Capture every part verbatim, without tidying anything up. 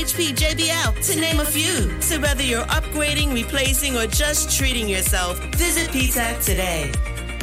H P, J B L, to name a few. So whether you're upgrading, replacing, or just treating yourself, visit P T A C today.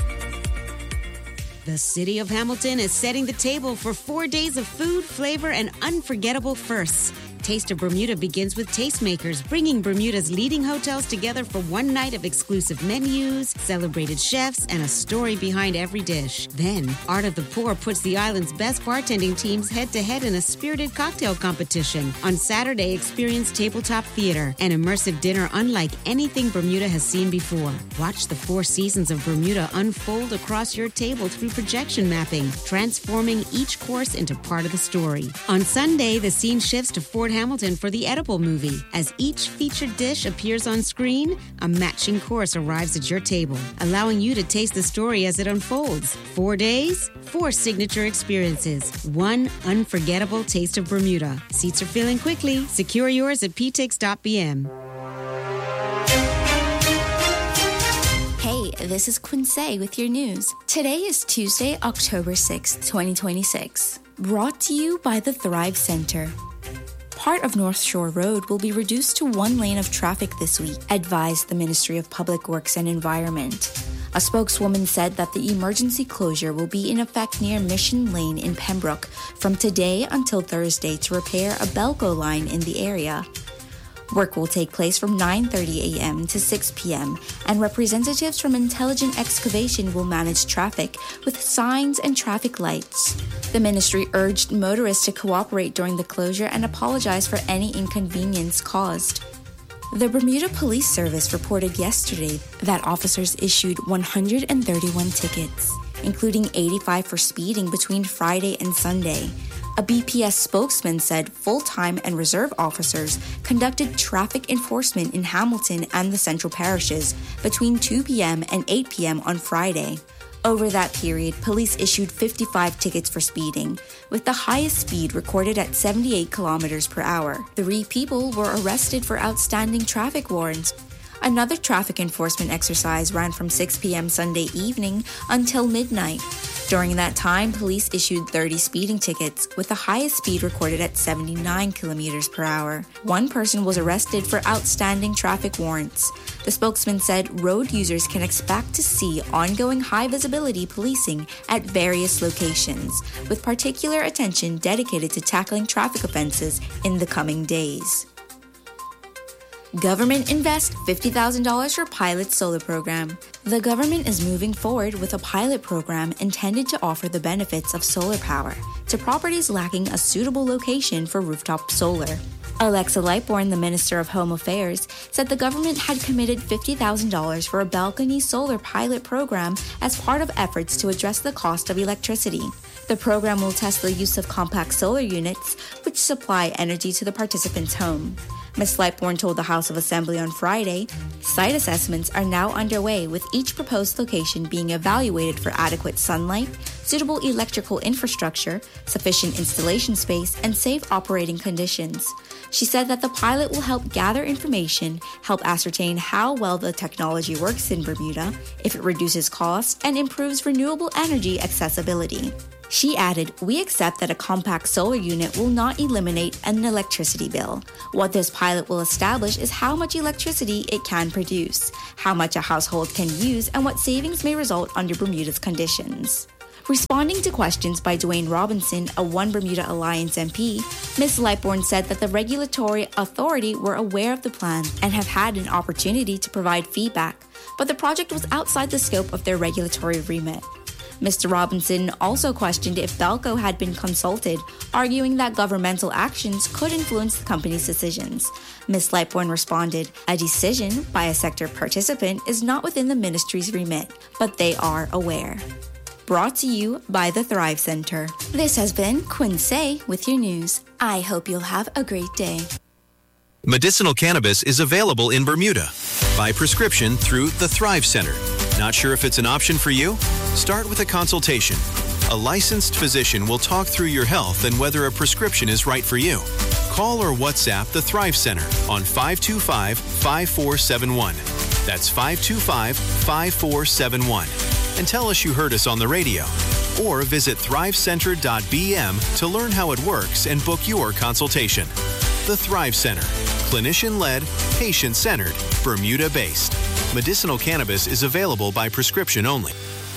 The City of Hamilton is setting the table for four days of food, flavor, and unforgettable firsts. Taste of Bermuda begins with Tastemakers, bringing Bermuda's leading hotels together for one night of exclusive menus, celebrated chefs, and a story behind every dish. Then, Art of the Pour puts the island's best bartending teams head-to-head in a spirited cocktail competition. On Saturday, experience tabletop theater, an immersive dinner unlike anything Bermuda has seen before. Watch the four seasons of Bermuda unfold across your table through projection mapping, transforming each course into part of the story. On Sunday, the scene shifts to Fort Hamilton for the Edible movie. As each featured dish appears on screen, a matching course arrives at your table, allowing you to taste the story as it unfolds. Four days, four signature experiences, one unforgettable taste of Bermuda. Seats are filling quickly. Secure yours at p tix dot b m. Hey, this is Quincy with your news. Today is Tuesday, October sixth, twenty twenty-six. Brought to you by the Thrive Center. Part of North Shore Road will be reduced to one lane of traffic this week, advised the Ministry of Public Works and Environment. A spokeswoman said that the emergency closure will be in effect near Mission Lane in Pembroke from today until Thursday to repair a Belco line in the area. Work will take place from nine thirty a.m. to six p.m., and representatives from Intelligent Excavation will manage traffic with signs and traffic lights. The ministry urged motorists to cooperate during the closure and apologize for any inconvenience caused. The Bermuda Police Service reported yesterday that officers issued one hundred thirty-one tickets, including eighty-five for speeding between Friday and Sunday. A B P S spokesman said full-time and reserve officers conducted traffic enforcement in Hamilton and the Central Parishes between two p.m. and eight p.m. on Friday. Over that period, police issued fifty-five tickets for speeding, with the highest speed recorded at seventy-eight kilometers per hour. Three people were arrested for outstanding traffic warrants. Another traffic enforcement exercise ran from six p.m. Sunday evening until midnight. During that time, police issued thirty speeding tickets, with the highest speed recorded at seventy-nine kilometers per hour. One person was arrested for outstanding traffic warrants. The spokesman said road users can expect to see ongoing high-visibility policing at various locations, with particular attention dedicated to tackling traffic offenses in the coming days. Government invests fifty thousand dollars for pilot solar program. The government is moving forward with a pilot program intended to offer the benefits of solar power to properties lacking a suitable location for rooftop solar. Alexa Lightbourne, the Minister of Home Affairs, said the government had committed fifty thousand dollars for a balcony solar pilot program as part of efforts to address the cost of electricity. The program will test the use of compact solar units, which supply energy to the participant's home. Miz Lightbourne told the House of Assembly on Friday, site assessments are now underway with each proposed location being evaluated for adequate sunlight, suitable electrical infrastructure, sufficient installation space, and safe operating conditions. She said that the pilot will help gather information, help ascertain how well the technology works in Bermuda, if it reduces costs, and improves renewable energy accessibility. She added, "We accept that a compact solar unit will not eliminate an electricity bill. What this pilot will establish is how much electricity it can produce, how much a household can use, and what savings may result under Bermuda's conditions." Responding to questions by Dwayne Robinson, a One Bermuda Alliance M P, Miz Lightbourne said that the regulatory authority were aware of the plan and have had an opportunity to provide feedback, but the project was outside the scope of their regulatory remit. Mister Robinson also questioned if Belco had been consulted, arguing that governmental actions could influence the company's decisions. Miz Lightbourne responded, "A decision by a sector participant is not within the ministry's remit, but they are aware." Brought to you by the Thrive Center. This has been Quincy with your news. I hope you'll have a great day. Medicinal cannabis is available in Bermuda by prescription through the Thrive Center. Not sure if it's an option for you? Start with a consultation. A licensed physician will talk through your health and whether a prescription is right for you. Call or WhatsApp the Thrive Center on five two five, five four seven one. That's five two five, five four seven one. And tell us you heard us on the radio. Or visit thrive center dot b m to learn how it works and book your consultation. The Thrive Center. Clinician-led, patient-centered, Bermuda-based. Medicinal cannabis is available by prescription only.